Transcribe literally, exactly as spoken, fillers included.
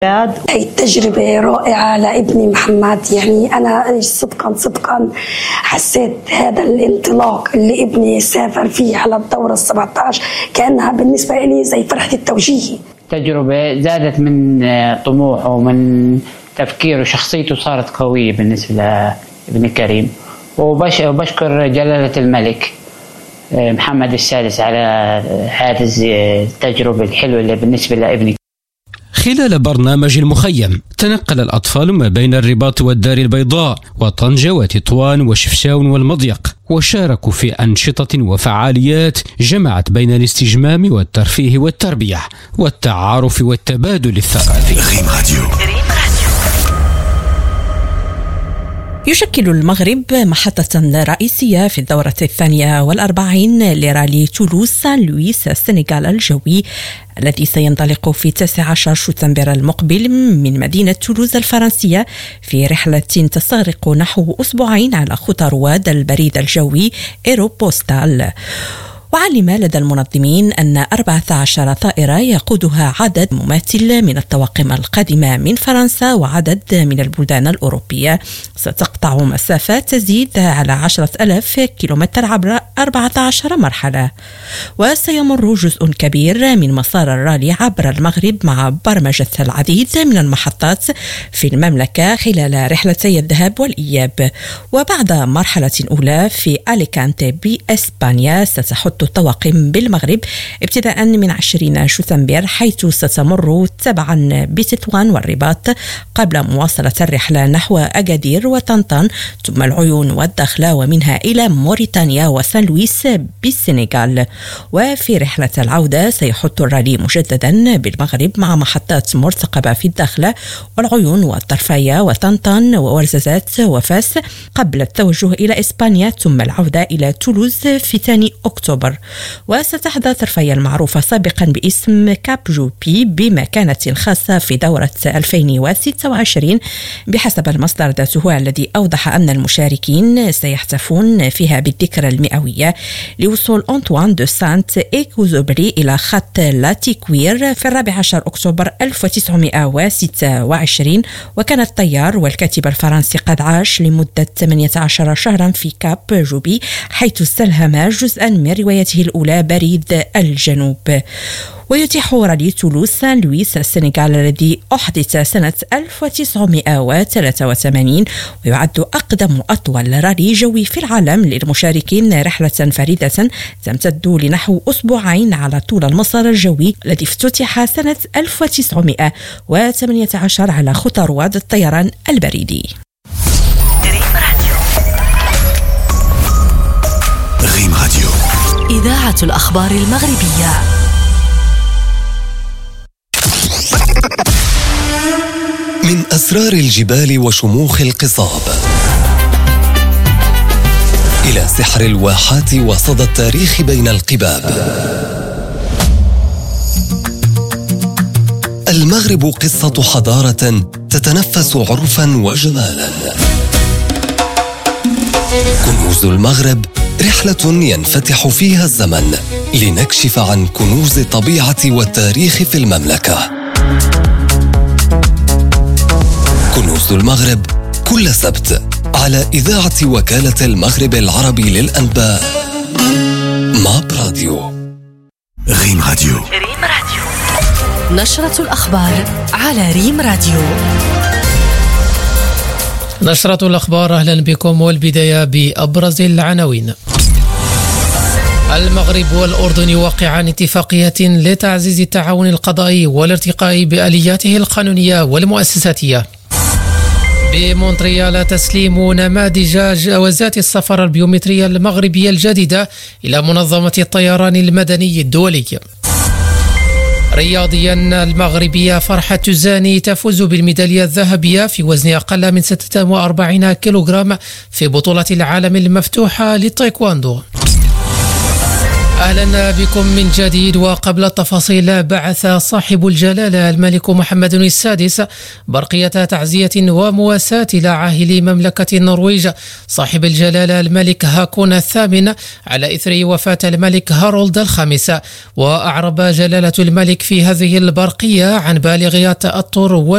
هي تجربة رائعة لابني محمد. يعني أنا صدقا صدقا حسيت هذا الانطلاق اللي ابني سافر فيه على الدورة السبعة عشر كأنها بالنسبة لي زي فرحة التوجيه. تجربة زادت من طموحه ومن تفكيره، شخصيته صارت قوية بالنسبة لابن كريم. وبشكر جلالة الملك محمد السادس على هذه التجربة الحلوة اللي بالنسبة لابني. خلال برنامج المخيم تنقل الأطفال ما بين الرباط والدار البيضاء وطنجة وتطوان وشفشاون والمضيق، وشاركوا في أنشطة وفعاليات جمعت بين الاستجمام والترفيه والتربية والتعارف والتبادل الثقافي. ريم راديو. يشكل المغرب محطة رئيسية في الدورة الثانية والأربعين لرالي تولوز سان لويس السنغال الجوي الذي سينطلق في تاسع عشر شتنبر المقبل من مدينة تولوز الفرنسية في رحلة تستغرق نحو أسبوعين على خطى رواد البريد الجوي إيروبوستال. وعلم لدى المنظمين أن أربعة عشر طائرة يقودها عدد مماثل من الطواقم القادمة من فرنسا وعدد من البلدان الأوروبية ستقطع مسافات تزيد على عشرة ألاف كيلومتر عبر أربعة عشر مرحلة. وسيمر جزء كبير من مسار الرالي عبر المغرب مع برمجة العديد من المحطات في المملكة خلال رحلتي الذهاب والإياب. وبعد مرحلة أولى في أليكانتي بإسبانيا ستحط الطواقم بالمغرب ابتداء من عشرين شتنبر، حيث ستمر تبعا بتطوان والرباط قبل مواصلة الرحلة نحو أكادير وطنطان ثم العيون والدخلة ومنها إلى موريتانيا وسان لويس بالسنغال. وفي رحلة العودة سيحط الرالي مجددا بالمغرب مع محطات مرتقبة في الدخلة والعيون والطرفاية وطنطان وورزازات وفاس قبل التوجه إلى إسبانيا ثم العودة إلى تولوز في ثاني أكتوبر. وستحظى طرفاية المعروفة سابقا باسم كاب جوبي بمكانة خاصة في دورة ألفين وستة وعشرين بحسب المصدر ذاته الذي أوضح أن المشاركين سيحتفون فيها بالذكرى المئوية لوصول أنطوان دو سانت إكوزوبري إلى خط لاتيكوير في الرابع عشر أكتوبر ألف وتسعمائة وستة وعشرين. وكان الطيار والكاتب الفرنسي قد عاش لمدة ثمانية عشر شهرا في كاب جوبي، حيث استلهم جزءا من روايته الأولى بريد الجنوب. ويتيح رالي تولوز سان لويس السنغال الذي أحدث سنة ألف وتسعمائة وثلاثة وثمانين ويعد أقدم أطول رالي جوي في العالم للمشاركين، رحلة فريدة تمتد لنحو أسبوعين على طول المسار الجوي الذي افتتح سنة ألف وتسعمائة وثمانية عشر على خطى رواد الطيران البريدي. ريم راديو. إذاعة الأخبار المغربية. من أسرار الجبال وشموخ القصاب إلى سحر الواحات وصدى التاريخ بين القباب، المغرب قصة حضارة تتنفس عرفا وجمالا. كنوز المغرب، رحلة ينفتح فيها الزمن لنكشف عن كنوز الطبيعة والتاريخ في المملكة. كنوز المغرب كل سبت على إذاعة وكالة المغرب العربي للأنباء ماب راديو. ريم راديو. ريم راديو. نشرة الأخبار على ريم راديو. نشرة الأخبار، أهلا بكم، والبداية بأبرز العناوين. المغرب والأردن يوقعان اتفاقية لتعزيز التعاون القضائي والارتقاء بآلياته القانونية والمؤسساتية. بمونتريال تسليم نماذج جوازات السفر البيومترية المغربية الجديدة إلى منظمة الطيران المدني الدولي. رياضيا، المغربية فرحة تزاني تفوز بالميدالية الذهبية في وزن أقل من ستة وأربعين كيلوغرام في بطولة العالم المفتوحة للتايكواندو. أهلا بكم من جديد. وقبل التفاصيل، بعث صاحب الجلالة الملك محمد السادس برقية تعزية ومواساة إلى عاهل مملكة النرويج صاحب الجلالة الملك هاكون الثامن على إثر وفاة الملك هارولد الخامس. وأعرب جلالة الملك في هذه البرقية عن بالغ التأثر